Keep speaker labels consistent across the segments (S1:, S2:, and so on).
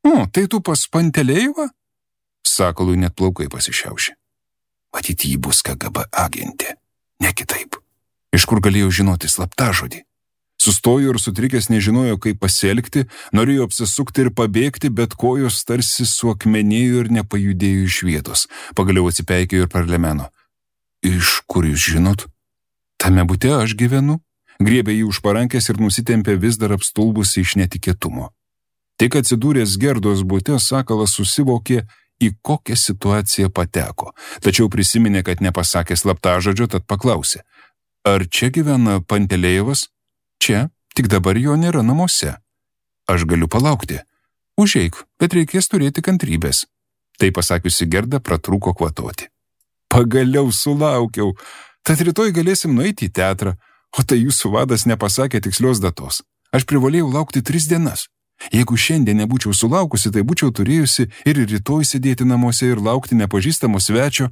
S1: Tai tu pas Pantelejevą? Sakalui net plaukai pasišiaušė.
S2: Matyt, jį bus KGB agentė, ne kitaip.
S1: Iš kur galėjau žinoti slaptažodį? Sustojo ir sutrikęs nežinojo, kaip pasielgti, norėjo apsisukti ir pabėgti, bet kojos tarsi suakmenėjo ir nepajudėjo iš vietos. Pagaliau atsipeikėjo ir parlemeno. Iš kur jūs žinot? Tame bute aš gyvenu. Griebė jį už parankės ir nusitempė vis dar apstulbusi iš netikėtumo. Tik atsidūręs Gerdos bute, Sakalas susivokė, į kokią situaciją pateko, tačiau prisiminė, kad nepasakė slaptažodžio, tad paklausė. Ar čia gyvena Pantelejevas? Čia, tik dabar jo nėra namuose. Aš galiu palaukti. Užeik, bet reikės turėti kantrybės. Tai pasakiusi Gerda pratrūko kvatoti. Pagaliau sulaukiau. Tad rytoj galėsim nueiti į teatrą, o tai jūsų vadas nepasakė tikslios datos. Aš privalėjau laukti 3 dienas. Jeigu šiandien nebūčiau sulaukusi, tai būčiau turėjusi ir rytoj sėdėti namuose ir laukti nepažįstamo svečio.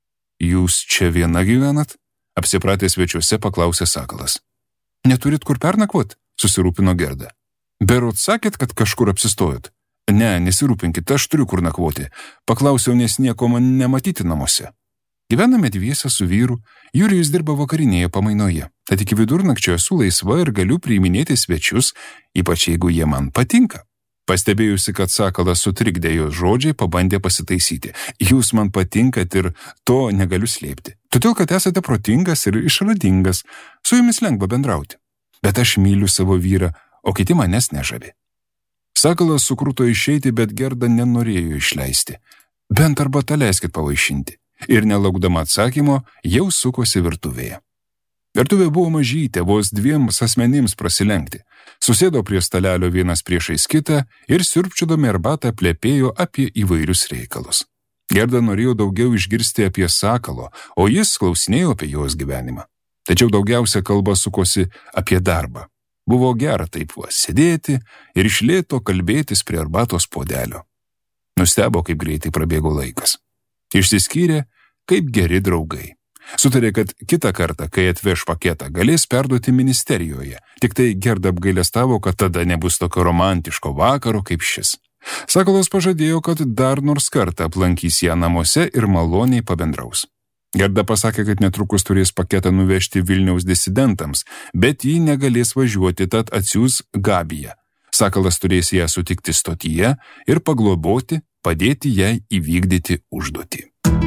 S1: Jūs čia viena gyvenat? Apsipratę svečiuose paklausė Sakalas. Neturit kur pernakvot? Susirūpino Gerda. Berot sakėt, kad kažkur apsistojot? Ne, nesirūpinkit, aš turiu kur nakvoti. Paklausiau, nes nieko man nematyti namuose. Gyvename dviese su vyru, Jurijus dirba vakarinėje pamainoje, tad iki vidurnakčio esu laisva ir galiu priiminėti svečius, ypač jeigu jie man patinka. Pastebėjusi, kad Sakalas sutrikdė jos žodžiai, pabandė pasitaisyti. Jūs man patinkat ir to negaliu slėpti. Todėl, kad esate protingas ir išradingas, su jumis lengva bendrauti. Bet aš myliu savo vyrą, o kiti manęs nežavi. Sakalas sukruto išeiti, bet Gerda nenorėjo išleisti. Bent arbatą leiskit pavaišinti. Ir nelaukdama atsakymo, jau sukosi virtuvėje. Virtuvė buvo mažytė, vos 2 asmenims prasilenkti. Susėdo prie stalelio vienas priešais kitą ir siurbčiodami arbatą plepėjo apie įvairius reikalus. Gerda norėjo daugiau išgirsti apie Sakalo, o jis klausinėjo apie jos gyvenimą. Tačiau daugiausia kalba sukosi apie darbą. Buvo gera taip sėdėti ir iš lėto kalbėtis prie arbatos puodelio. Nustebo, kaip greitai prabėgo laikas. Išsiskyrė kaip geri draugai. Sutarė, kad kitą kartą, kai atveš paketą, galės perduoti ministerijoje. Tik tai Gerda apgailestavo, kad tada nebus tokio romantiško vakaro kaip šis. Sakalas pažadėjo, kad dar nors kartą aplankys ją namuose ir maloniai pabendraus. Gerda pasakė, kad netrukus turės paketą nuvežti Vilniaus disidentams, bet ji negalės važiuoti, tad atsiųs Gabiją. Sakalas turės ją sutikti stotyje ir pagloboti, padėti jai įvykdyti užduotį.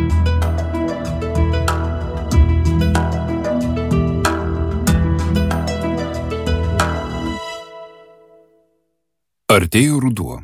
S1: Artėjo ruduo.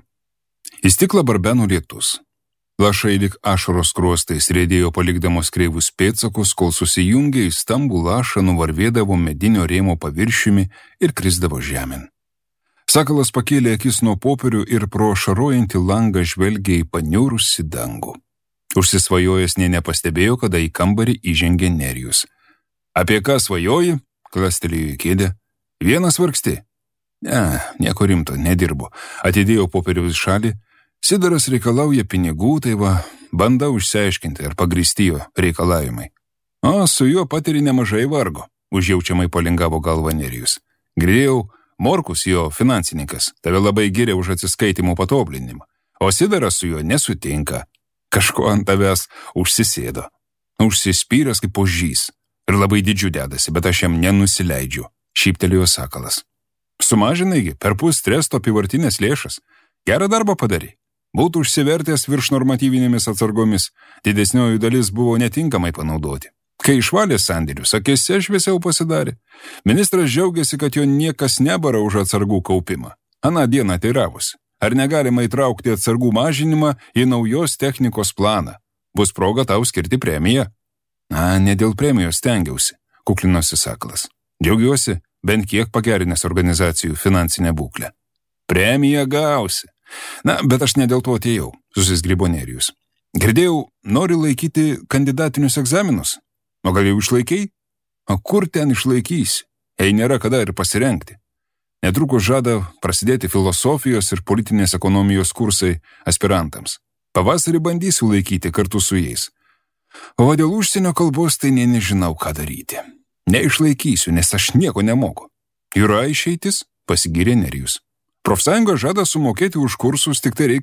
S1: Į stiklą barbeno lietus. Lašai lyg ašaros skruostais rėdėjo palikdamos kreivus pėdsakus, kol susijungė į stambų lašą, nuvarvėdavo medinio rėmo paviršiumi ir krisdavo žemėn. Sakalas pakėlė akis nuo popierių ir pro šarojantį langą žvelgė į paniurusį dangų. Užsisvajojęs nė nepastebėjo, kada į kambarį įžengė Nerijus. Apie ką svajoji? Klastelėjo į kėdę. Vienas vargsti? Ne, nieko rimto, nedirbu. Atidėjau popieriaus šalį. Sidaras reikalauja pinigų, tai banda išsiaiškinti, ar pagrįsti jo reikalavimai. O su juo patiri nemažai vargo, užjaučiamai palingavo galvą Nerijus. Girdėjau, Morkus, jo finansininkas, tave labai giria už atsiskaitimų patobulinimą, o Sidaras su juo nesutinka. Kažko ant tavęs užsisėdo. Užsispyręs kaip ožys ir labai didžiu dedasi, bet aš jam nenusileidžiu, šyptelėjo Sakalas. Sumažinaigi, perpus stresto apyvartinės lėšas. Gerą darbą padarei. Būtų užsivertęs virš normatyvinėmis atsargomis, didesnioji dalis buvo netinkamai panaudoti. Kai išvalė sandėlius, akėse šviesiau pasidarė. Ministras džiaugiasi, kad jo niekas nebara už atsargų kaupimą. Aną dieną teiravosi, ar negalima įtraukti atsargų mažinimą į naujos technikos planą. Bus proga tau skirti premiją. Na, ne dėl premijos stengiausi, kuklinosi Sakalas. Džiaugiuosi, bent kiek pagerinęs organizacijų finansinę būklę. Premiją gausi. Na, bet aš ne dėl to atėjau, susizgribo Nerijus. Girdėjau, nori laikyti kandidatinius egzaminus? O gal jau išlaikei? O kur ten išlaikysi? Jei nėra kada ir pasirengti. Netrukus žada prasidėti filosofijos ir politinės ekonomijos kursai aspirantams. Pavasarį bandysiu laikyti kartu su jais. O dėl užsienio kalbos tai nežinau, ką daryti. Neišlaikysiu, nes aš nieko nemoku. Yra išeitis, pasigyrė Nerijus. Profsąjunga žada sumokėti už kursus, tik tai reikia